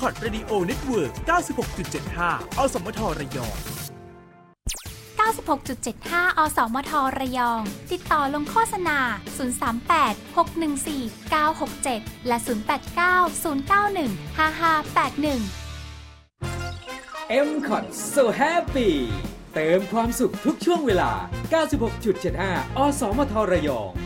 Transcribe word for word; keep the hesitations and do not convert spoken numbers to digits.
คอร์ด Radio Network เก้าสิบหกจุดเจ็ดห้า อสมทระยองเก้าสิบหกจุดเจ็ดห้า อสมทระยองติดต่อลงโฆษณาศูนย์ สาม แปด หก หนึ่ง สี่ เก้า หก เจ็ดและศูนย์ แปด เก้า ศูนย์ เก้า หนึ่ง ห้า ห้า แปด หนึ่งเอ็ม คอท So Happy เติมความสุขทุกช่วงเวลา เก้าสิบหกจุดเจ็ดห้า อสมทระยอง